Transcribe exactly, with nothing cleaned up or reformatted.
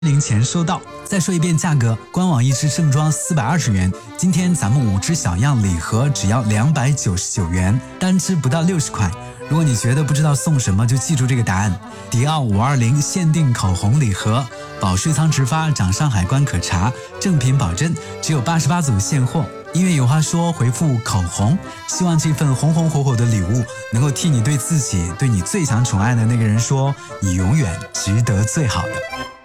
零前收到。再说一遍价格，官网一支正装四百二十元，今天咱们五支小样礼盒只要两百九十九元，单支不到六十块。如果你觉得不知道送什么，就记住这个答案：迪奥五二零限定口红礼盒，保税仓直发，掌上海关可查，正品保证，只有八十八组现货。音乐有话说，回复口红，希望这份红红火火的礼物能够替你对自己、对你最想宠爱的那个人说，你永远值得最好的。